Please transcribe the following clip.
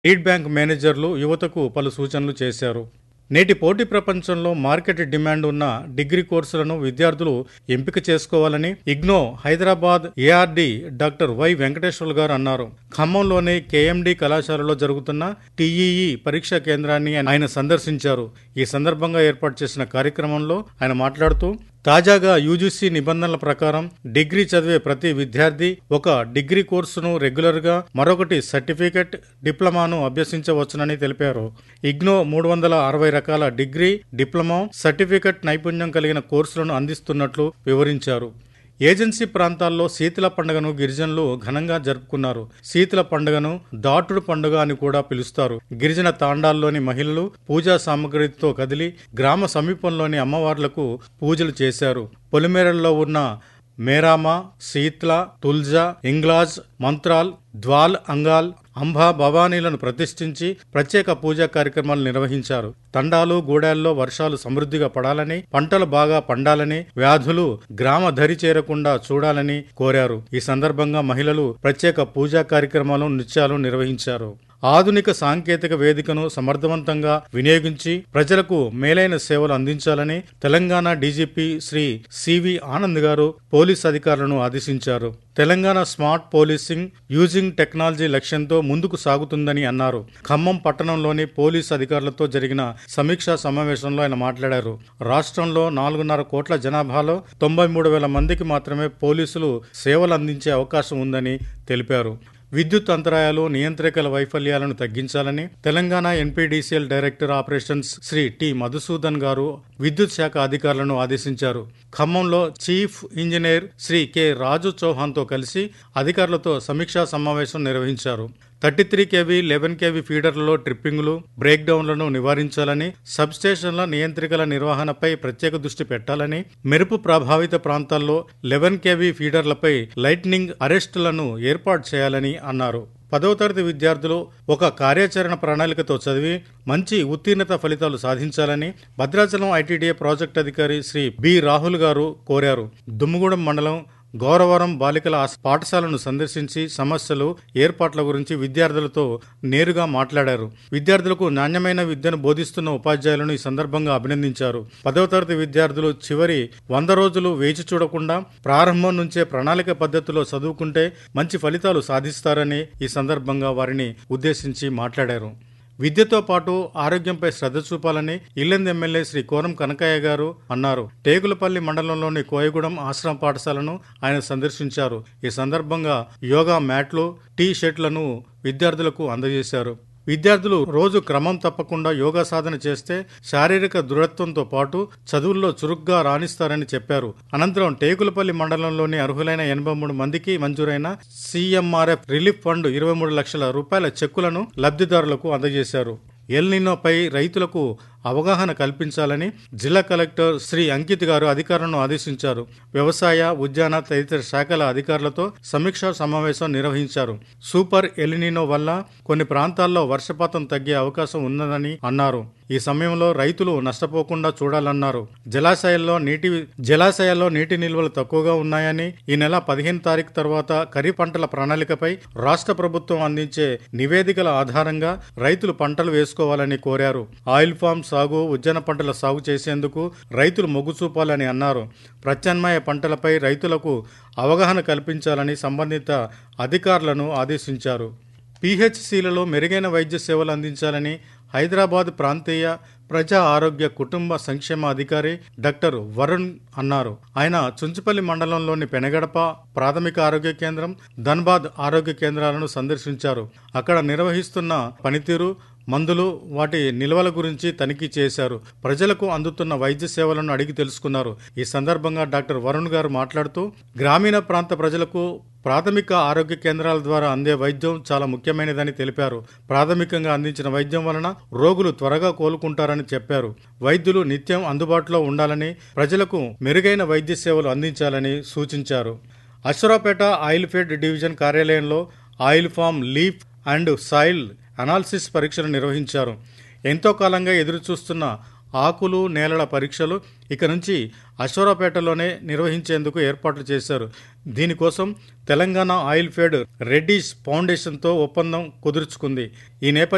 Lead bank మేనేజర్లు యువతకు పలు సూచనలు చేశారు. నేటి పోటీ ప్రపంచంలో మార్కెట్ డిమాండ్ ఉన్న డిగ్రీ కోర్సులను విద్యార్థులు ఎంపిక చేసుకోవాలని IGNOU Hyderabad ARD doctor why Venkateswarlu గారు అన్నారు. ఖమ్మంలోని కేఎండి కళాశాలలో జరుగుతున్న టీఈఈ పరీక్షా కేంద్రాన్ని ఆయన సందర్శించారు. ఈ సందర్భంగా ఏర్పాటు చేసిన కార్యక్రమంలో ఆయన మాట్లాడుతూ, తాజాగా యూజీసీ నిబంధనల ప్రకారం డిగ్రీ చదివే ప్రతి విద్యార్థి ఒక డిగ్రీ కోర్సును రెగ్యులర్గా, మరొకటి సర్టిఫికెట్, డిప్లొమాను అభ్యసించవచ్చునని తెలిపారు. ఇగ్నో 360 రకాల డిగ్రీ, డిప్లొమా, సర్టిఫికెట్ నైపుణ్యం కలిగిన కోర్సులను అందిస్తున్నట్లు వివరించారు. ఏజెన్సీ ప్రాంతాల్లో శీతల పండుగను గిరిజనులు ఘనంగా జరుపుకున్నారు. శీతల పండుగను దాటుడు పండుగ అని కూడా పిలుస్తారు. గిరిజన తాండాల్లోని మహిళలు పూజా సామగ్రితో కదిలి గ్రామ సమీపంలోని అమ్మవార్లకు పూజలు చేశారు. పొలిమేరల్లో ఉన్న మేరామా, శీత్ల, తుల్జా, ఇంగ్లాజ్, మంత్రాల్, ద్వాల్, అంగాల్, అంబా భవానీలను ప్రతిష్ఠించి ప్రత్యేక పూజా కార్యక్రమాలు నిర్వహించారు. తండాలు, గూడాల్లో వర్షాలు సమృద్ధిగా పడాలని, పంటలు బాగా పండాలని, వ్యాధులు గ్రామ దరి చేరకుండా చూడాలని కోరారు. ఈ సందర్భంగా మహిళలు ప్రత్యేక పూజా కార్యక్రమాలు, నృత్యాలు నిర్వహించారు. ఆధునిక సాంకేతిక వేదికను సమర్థవంతంగా వినియోగించి ప్రజలకు మేలైన సేవలు అందించాలని తెలంగాణ డీజీపీ శ్రీ సివి ఆనంద్ గారు పోలీస్ అధికారులను ఆదేశించారు. Telangana smart policing using technology లక్ష్యంతో ముందుకు సాగుతుందని అన్నారు. ఖమ్మం పట్టణంలోని పోలీస్ అధికారులతో జరిగిన సమీక్షా సమావేశంలో ఆయన మాట్లాడారు. రాష్ట్రంలో 4.5 కోట్ల జనాభాలో 93,000 మందికి మాత్రమే పోలీసులు సేవలు అందించే అవకాశం ఉందని తెలిపారు. విద్యుత్ అంతరాయాలు, నియంత్రికల వైఫల్యాలను తగ్గించాలని Telangana NPDCL director operations Shri T Madhusudan గారు విద్యుత్ శాఖ అధికారులను ఆదేశించారు. ఖమ్మంలో చీఫ్ ఇంజనీర్ శ్రీ కె రాజు చౌహాన్తో కలిసి అధికారులతో సమీక్షా సమావేశం నిర్వహించారు. 33 kV, 11 kV ఫీడర్లలో ట్రిప్పింగ్లు, బ్రేక్ డౌన్లను నివారించాలని, సబ్స్టేషన్ల నియంత్రికల నిర్వహణపై ప్రత్యేక దృష్టి పెట్టాలని, మెరుపు ప్రభావిత ప్రాంతాల్లో 11 kV ఫీడర్లపై లైట్నింగ్ అరెస్టులను ఏర్పాటు చేయాలని అన్నారు. 10వ తరగతి విద్యార్థులు ఒక కార్యాచరణ ప్రణాళికతో చదివి మంచి ఉత్తీర్ణత ఫలితాలు సాధించాలని భద్రాచలం ఐటీడీఏ ప్రాజెక్ట్ అధికారి శ్రీ బి రాహుల్ గారు కోరారు. దుమ్ముగూడెం మండలం గౌరవరం బాలికల పాఠశాలను సందర్శించి సమస్యలు, ఏర్పాట్ల గురించి విద్యార్థులతో నేరుగా మాట్లాడారు. విద్యార్థులకు నాణ్యమైన విద్యను బోధిస్తున్న ఉపాధ్యాయులను ఈ సందర్భంగా అభినందించారు. 10వ తరగతి విద్యార్థులు చివరి 100 రోజులు వేచి చూడకుండా ప్రారంభం నుంచే ప్రణాళిక పద్ధతిలో చదువుకుంటే మంచి ఫలితాలు సాధిస్తారని ఈ సందర్భంగా వారిని ఉద్దేశించి మాట్లాడారు. విద్యతో పాటు ఆరోగ్యంపై శ్రద్ధ చూపాలని ఇల్లెందు ఎమ్మెల్యే శ్రీ కోరం కనకయ్య గారు అన్నారు. టేకులపల్లి మండలంలోని కోయగూడెం ఆశ్రమ పాఠశాలను ఆయన సందర్శించారు. ఈ సందర్భంగా యోగా మ్యాట్లు, టీ షర్ట్లను విద్యార్థులకు అందజేశారు. విద్యార్థులు రోజు క్రమం తప్పకుండా యోగా సాధన చేస్తే శారీరక దృఢత్వంతో పాటు చదువుల్లో చురుగ్గా రాణిస్తారని చెప్పారు. అనంతరం టేకులపల్లి మండలంలోని అర్హులైన 83 మందికి మంజూరైన సీఎంఆర్ఎఫ్ రిలీఫ్ ఫండ్ 23 లక్షల రూపాయల చెక్కులను లబ్ధిదారులకు అందజేశారు. ఎల్ నినోపై రైతులకు అవగాహన కల్పించాలని జిల్లా కలెక్టర్ శ్రీ అంకిత్ గారు అధికారులను ఆదేశించారు. వ్యవసాయ, ఉద్యాన తదితర శాఖల అధికారులతో సమీక్షా సమావేశం నిర్వహించారు. సూపర్ ఎల్ నినో వల్ల కొన్ని ప్రాంతాల్లో వర్షపాతం తగ్గే అవకాశం ఉందని అన్నారు. ఈ సమయంలో రైతులు నష్టపోకుండా చూడాలన్నారు. జలాశయాల్లో నీటి నిల్వలు తక్కువగా ఉన్నాయని, ఈ నెల 15 తారీఖు తర్వాత ఖరీఫ్ పంటల ప్రణాళికపై రాష్ట్ర ప్రభుత్వం అందించే నివేదికల ఆధారంగా రైతులు పంటలు వేసుకోవాలని కోరారు. ఆయిల్ ఫామ్ సాగు, ఉద్యాన పంటల సాగు చేసేందుకు రైతులు మొగ్గు చూపాలని అన్నారు. ప్రత్యామ్నాయ పంటలపై రైతులకు అవగాహన కల్పించాలని సంబంధిత అధికారులను ఆదేశించారు. పీహెచ్సీలలో మెరుగైన వైద్య సేవలు అందించాలని హైదరాబాద్ ప్రాంతీయ ప్రజా ఆరోగ్య కుటుంబ సంక్షేమ అధికారి డాక్టర్ వరుణ్ అన్నారు. ఆయన చుంచుపల్లి మండలంలోని పెనగడప ప్రాథమిక ఆరోగ్య కేంద్రం, ధన్బాద్ ఆరోగ్య కేంద్రాలను సందర్శించారు. అక్కడ నిర్వహిస్తున్న పనితీరు, మందులు, వాటి నిల్వల గురించి తనిఖీ చేశారు. ప్రజలకు అందుతున్న వైద్య సేవలను అడిగి తెలుసుకున్నారు. ఈ సందర్భంగా డాక్టర్ వరుణ్ గారు మాట్లాడుతూ, గ్రామీణ ప్రాంత ప్రజలకు ప్రాథమిక ఆరోగ్య కేంద్రాల ద్వారా అందే వైద్యం చాలా ముఖ్యమైనదని తెలిపారు. ప్రాథమికంగా అందించిన వైద్యం వలన రోగులు త్వరగా కోలుకుంటారని చెప్పారు. వైద్యులు నిత్యం అందుబాటులో ఉండాలని, ప్రజలకు మెరుగైన వైద్య సేవలు అందించాలని సూచించారు. అశ్వరావుపేట ఆయిల్ ఫీడ్ డివిజన్ కార్యాలయంలో oil form, leaf and soil analysis పరీక్షలు నిర్వహించారు. ఎంతో కాలంగా ఎదురుచూస్తున్న ఆకులు, నేలల పరీక్షలు ఇక నుంచి అశ్వరావుపేటలోనే నిర్వహించేందుకు ఏర్పాట్లు చేశారు. దీనికోసం తెలంగాణ ఆయిల్ ఫీడ్ రెడ్డిస్ ఫౌండేషన్తో ఒప్పందం కుదుర్చుకుంది. ఈ నేపథ్యంలో